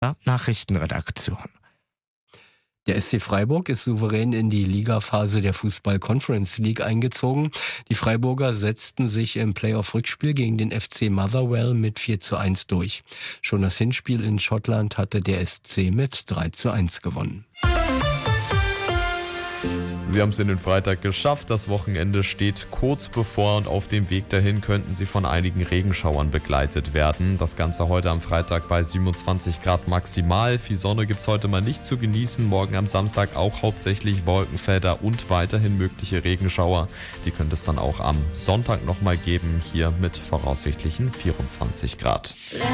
Nachrichtenredaktion. Der SC Freiburg ist souverän in die Ligaphase der Fußball-Conference League eingezogen. Die Freiburger setzten sich im Playoff-Rückspiel gegen den FC Motherwell mit 4:1 durch. Schon das Hinspiel in Schottland hatte der SC mit 3:1 gewonnen. Sie haben es in den Freitag geschafft. Das Wochenende steht kurz bevor und auf dem Weg dahin könnten Sie von einigen Regenschauern begleitet werden. Das Ganze heute am Freitag bei 27 Grad maximal. Viel Sonne gibt es heute mal nicht zu genießen. Morgen am Samstag auch hauptsächlich Wolkenfelder und weiterhin mögliche Regenschauer. Die könnte es dann auch am Sonntag nochmal geben, hier mit voraussichtlichen 24 Grad.